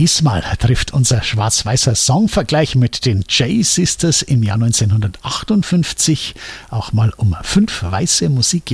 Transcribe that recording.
Diesmal trifft unser schwarz-weißer Songvergleich mit den J-Sisters im Jahr 1958 auch mal um 5 weiße Musikjahre